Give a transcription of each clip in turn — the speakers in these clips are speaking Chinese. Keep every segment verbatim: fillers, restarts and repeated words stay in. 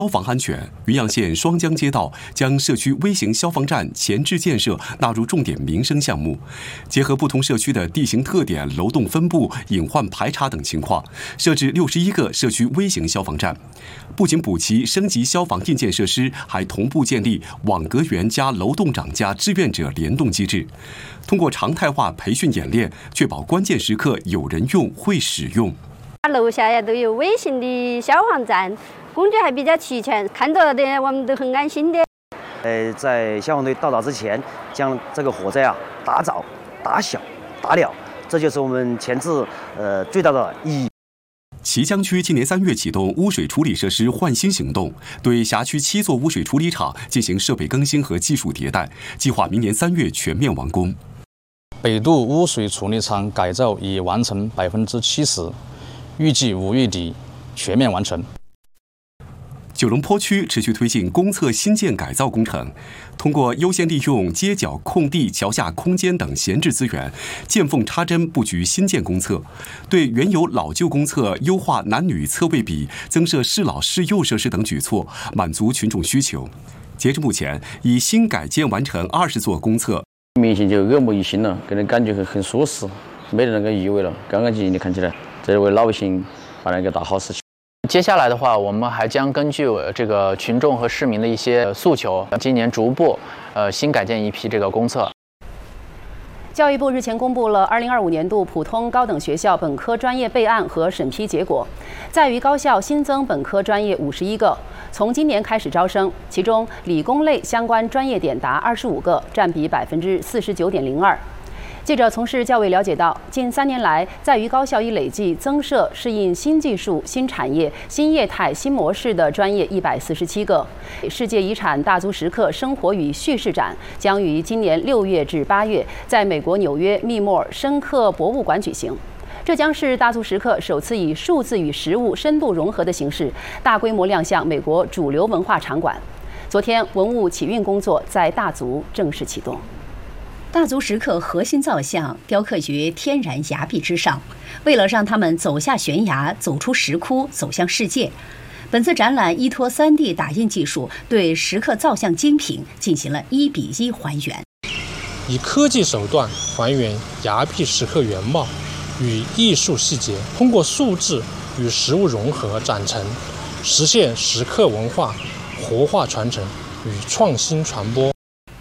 消防安全，云阳县双江街道将社区微型消防站前置建设纳入重点民生项目，结合不同社区的地形特点、楼栋分布、隐患排查等情况，设置六十一个社区微型消防站。不仅补齐升级消防硬件设施，还同步建立网格员加楼栋长加志愿者联动机制，通过常态化培训演练，确保关键时刻有人用、会使用。 楼下呀都有微型的消防站。 工具还比较齐全，看到的我们都很安心的。 呃，在消防队到达之前，将这个火灾啊打早、打小、打了，这就是我们前置呃最大的意义。 綦江区今年三月启动污水处理设施换新行动，对辖区七座污水处理厂进行设备更新和技术迭代，计划明年三月全面完工。 北渡污水处理厂改造已完成百分之七十，预计五月底全面完成。 九龙坡区持续推进公厕新建改造工程，通过优先利用街角空地、桥下空间等闲置资源，见缝插针布局新建公厕，对原有老旧公厕优化男女厕位比、增设适老适幼设施等举措，满足群众需求。截至目前，已新改建完成二十座公厕， 明显就耳目一新了，给人感觉很很舒适，没得那个异味了，干干净净的看起来，这是为老百姓办了一个大好事情。 接下来的话，我们还将根据这个群众和市民的一些诉求，今年逐步呃新改建一批这个公厕。 教育部日前公布了二零二五年度普通高等学校本科专业备案和审批结果，在渝高校新增本科专业五十一个，从今年开始招生，其中理工类相关专业点达二十五个，占比百分之四十九点零二。 记者从事教委了解到，近三年来，在渝高校已累计增设适应新技术、新产业、新业态、新模式的专业一百四十七个。世界遗产大足石刻生活与叙事展将于今年六月至八月在美国纽约密莫尔深刻博物馆举行。这将是大足石刻首次以数字与实物深度融合的形式，大规模亮相美国主流文化场馆。昨天，文物启运工作在大足正式启动。 大足石刻核心造像雕刻于天然崖壁之上，为了让他们走下悬崖、走出石窟、走向世界，本次展览依托 三 D 打印技术，对石刻造像精品进行了一比一还原， 以科技手段还原崖壁石刻原貌与艺术细节，通过数字与实物融合展陈，实现石刻文化活化传承与创新传播。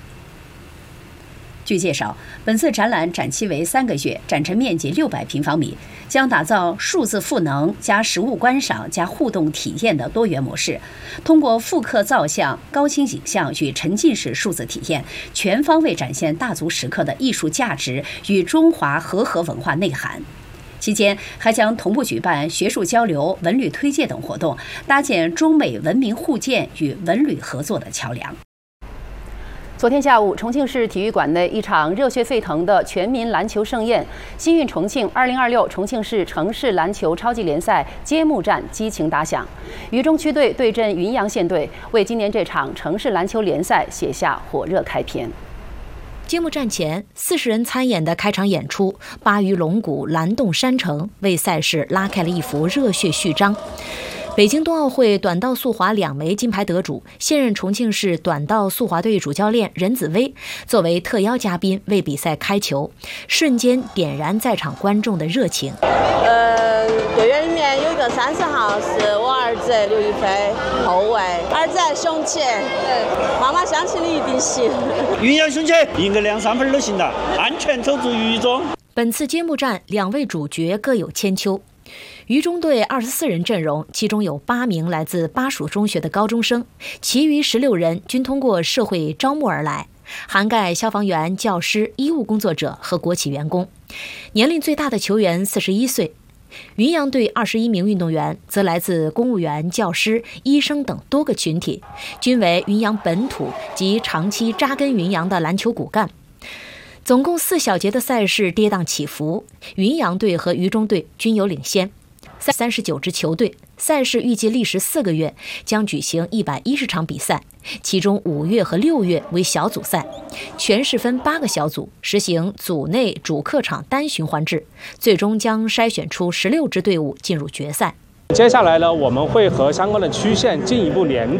据介绍，本次展览展期为三个月，展陈面积六百平方米，将打造数字赋能加实物观赏加互动体验的多元模式。通过复刻造像、高清影像与沉浸式数字体验，全方位展现大足石刻的艺术价值与中华和合文化内涵。期间还将同步举办学术交流、文旅推介等活动，搭建中美文明互鉴与文旅合作的桥梁。 昨天下午，重庆市体育馆内一场热血沸腾的全民篮球盛宴——新运重庆二零二六重庆市城市篮球超级联赛揭幕战激情打响，渝中区队对阵云阳县队，为今年这场城市篮球联赛写下火热开篇。 揭幕战前，四十人参演的开场演出，巴渝龙鼓、蓝洞山城为赛事拉开了一幅热血序章。 北京冬奥会短道速滑两枚金牌得主、现任重庆市短道速滑队主教练任子威作为特邀嘉宾为比赛开球，瞬间点燃在场观众的热情。 呃，队员里面有一个三十号是我儿子刘亦菲，后卫，儿子雄起，妈妈相信你一定行。 云阳雄起，赢个两三分都行的，安全走出渝中。 本次揭幕战，两位主角各有千秋。 渝中队二十四人阵容，其中有八名来自巴蜀中学的高中生，其余十六人均通过社会招募而来，涵盖消防员、教师、医务工作者和国企员工。年龄最大的球员四十一岁。云阳队二十一名运动员则来自公务员、教师、医生等多个群体，均为云阳本土及长期扎根云阳的篮球骨干。总共四小节的赛事跌宕起伏，云阳队和渝中队均有领先。 三十九支球队，赛事预计历时四个月，将举行一百一十场比赛，其中五月和六月为小组赛，全市分八个小组，实行组内主客场单循环制，最终将筛选出十六支队伍进入决赛。 接下来呢，我们会和相关的区县进一步联